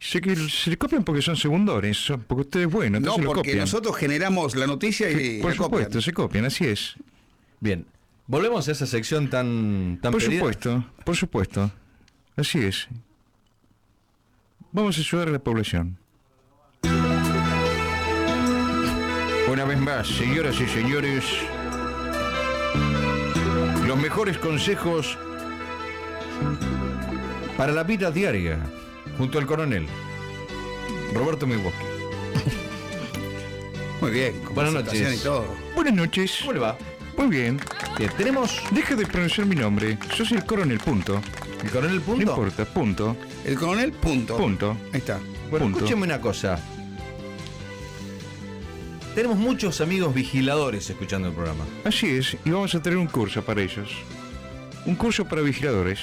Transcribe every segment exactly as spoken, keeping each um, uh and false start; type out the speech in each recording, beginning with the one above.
Se, se le copian porque son segundores, son, porque ustedes es bueno, entonces no, lo porque copian. nosotros generamos la noticia y Por la supuesto, copian. se copian, así es. Bien, volvemos a esa sección tan, tan Por pedida. supuesto, por supuesto. Así es. Vamos a ayudar a la población. Una vez más, señoras y señores, los mejores consejos para la vida diaria, junto al coronel Roberto Milwaukee. Muy bien, con Buenas presentación noches. y todo. Buenas noches. ¿Cómo le va? Muy bien. Bien, tenemos Deja de pronunciar mi nombre. Yo soy el coronel, punto. el coronel No punto. importa, punto. El coronel, punto. Punto. Ahí está. Bueno, Punto. escúcheme una cosa. Tenemos muchos amigos vigiladores escuchando el programa. Así es, y vamos a tener un curso para ellos. Un curso para vigiladores.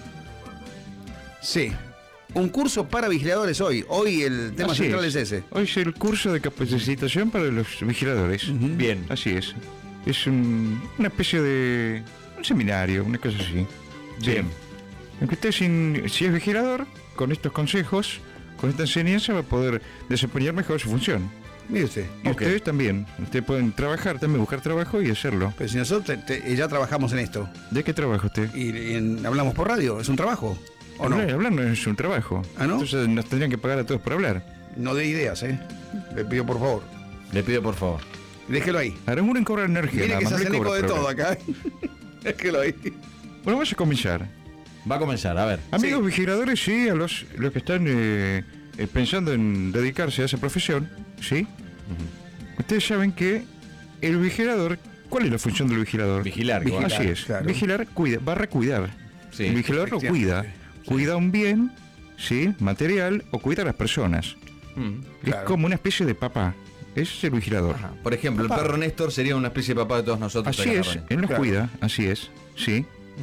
Sí. Un curso para vigiladores hoy. Hoy el tema Así central es. ese. Hoy es el curso de capacitación para los vigiladores. Bien. Así es. Es un- una especie de un seminario, una cosa así. Bien. Aunque usted sin- si es vigilador, con estos consejos, con esta enseñanza va a poder desempeñar mejor su función. Mire usted. Y Ok. ustedes también. Ustedes pueden trabajar también, buscar trabajo y hacerlo. Pero si nosotros te- te- ya trabajamos en esto ¿De qué trabaja usted? y, y en- hablamos por radio, es un trabajo. ¿O no? Hablar, hablar no es un trabajo. ¿Ah, no? Entonces nos tendrían que pagar a todos por hablar. No dé ideas, ¿eh? Le pido por favor. Le pido por favor. Déjelo ahí. Aranguren cobra energía. Mire nada que se más, le hacen eco cobra de por todo hablar. acá. Déjelo ahí. Bueno, vamos a comenzar. Va a comenzar, a ver. Amigos Sí. vigiladores, sí, a los, los que están eh, eh, pensando en dedicarse a esa profesión, ¿sí? Ustedes saben que el vigilador, ¿cuál es la función del vigilador? Vigilar, Vigi- igual. Así es. Claro. Vigilar, cuida, barra cuidar. Sí, el vigilador lo cuida. efectivamente. Cuida un bien, ¿sí? Material, o cuida a las personas. Mm. Es Claro. como una especie de papá. Ese es el vigilador. Ajá. Por ejemplo, Papá. el perro Néstor sería una especie de papá de todos nosotros. Así acá, es, Ronnie. él los Claro. cuida, así es, sí.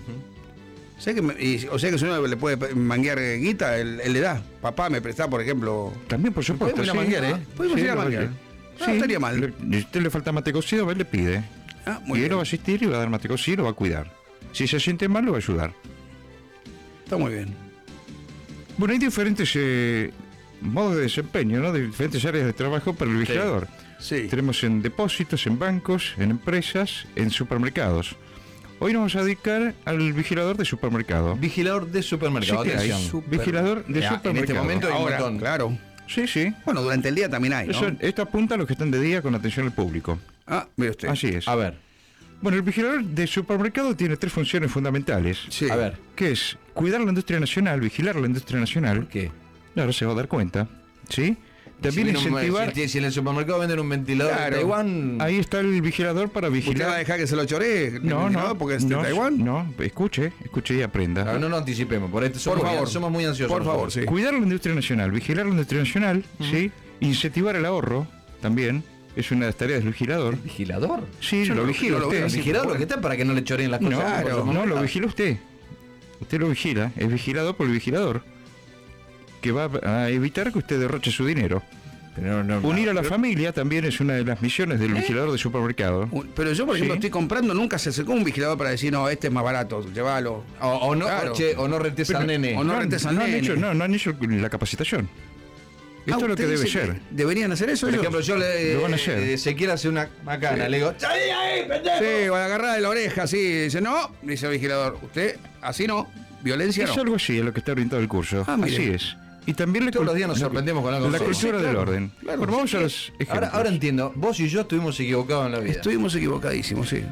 O sea que, me- y- o sea que si uno le puede manguear eh, guita, él, él le da. Papá me presta, por ejemplo. También, por supuesto. Podemos ir a sí. manguear, ¿eh? Podemos ir a lo manguear. requiere. No estaría mal. Le- Si a usted le falta mate cocido, él le pide. Ah, Y muy él bien. lo va a asistir y va a dar mate cocido y lo va a cuidar. Si se siente mal, lo va a ayudar. Está muy bien. Bueno, hay diferentes eh, modos de desempeño, ¿no? De diferentes áreas de trabajo para el vigilador. Sí. Tenemos en depósitos, en bancos, en empresas, en supermercados. Hoy nos vamos a dedicar al vigilador de supermercado. Vigilador de supermercado. Sí que hay. Atención. Super- Vigilador de Ya, en supermercado. este momento hay un Ahora, montón. claro. Sí, sí. Bueno, durante el día también hay, ¿no? Eso- esto apunta a los que están de día con atención al público. Ah, mire usted. Así es. A ver, Bueno, el vigilador de supermercado tiene tres funciones fundamentales. Sí. a ver. Que es cuidar la industria nacional, vigilar la industria nacional. ¿Por qué? Ahora se va a dar cuenta. ¿Sí? También si, viene un- incentivar. si, si en el supermercado venden un ventilador Claro. de Taiwán. Ahí está el vigilador para ¿Usted va a vigilar. dejar que se lo choree? No, no, porque es de no, Taiwán. No, escuche, escuche y aprenda. No, no, no anticipemos, por esto somos, Por favor. muy- somos muy ansiosos. Por favor, nosotros. sí. Cuidar la industria nacional, vigilar la industria nacional, ¿sí? Incentivar el ahorro, también, es una de las tareas del vigilador. ¿Vigilador? Sí, Yo lo no- vigila no lo usted. veo así. ¿Vigilador lo que está para que no le choreen las No, cosas? Claro. por no, lo supermercado? vigila usted. Usted lo vigila, es vigilado por el vigilador. Que va a evitar que usted derroche su dinero. Pero no, no, Unir a la pero- familia también es una de las misiones del vigilador de supermercado. Un- Pero yo, por ejemplo, Sí. estoy comprando, nunca se acercó un vigilador para decir, no, este es más barato, llévalo. O, o no, Claro. che, o no rentes al nene. o no No, rentes al no han nene. hecho, no, no han hecho la capacitación. Ah, Esto es lo ¿usted que debe dice ser. ¿Deberían hacer eso Por ellos? ejemplo, yo le Lo van a hacer. eh, se quiere hacer una macana, Sí. le digo, ¡salí ahí, pendejo! Sí, o agarrar de la oreja, así. Dice, no, dice el vigilador. Usted, así no. Violencia Es no. algo así, es lo que está orientado el curso. Ah, mire. así es. Y también le Todos cul- los días nos la- sorprendemos con algo La nuevo. cultura Sí, del claro, orden. claro. Bueno, vamos Sí. a los ejemplos. Ahora, ahora entiendo, vos y yo estuvimos equivocados en la vida. Estuvimos equivocadísimos, sí.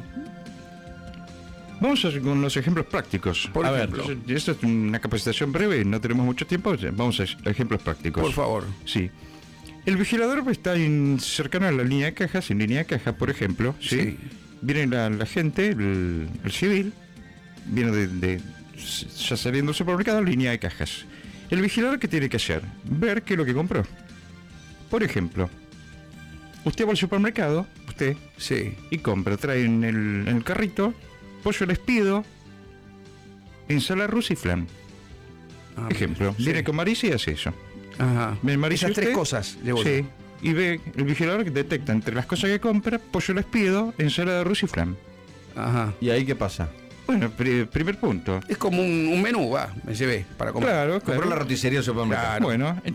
Vamos a- con los ejemplos prácticos. Por a ver, ejemplo. entonces, esto es una capacitación breve, no tenemos mucho tiempo. Vamos a a ejemplos prácticos. Por favor. Sí. El vigilador está en- cercano a la línea de cajas, en línea de caja, por ejemplo. Sí. Sí. Viene la, la gente, el, el civil, viene de, de- ya saliendo del supermercado, línea de cajas. El vigilador, ¿qué tiene que hacer? Ver qué es lo que compró. Por ejemplo, usted va al supermercado, usted, Sí. y compra, trae en el, en el carrito pollo al espido, ensalada rusa y flan. Ah, Ejemplo, sí. viene con Marisa y hace eso. Ajá. Me Marisa Esas tres usted, cosas llevo Sí, yo. y ve, el vigilador que detecta entre las cosas que compra, pollo al espido, ensalada rusa y flan. Ajá. ¿Y ahí qué pasa? Bueno, pri- primer punto. Es como un, un menú, va, me llevé para comer. Claro, Compró claro. la roticería del supermercado. Claro. Bueno,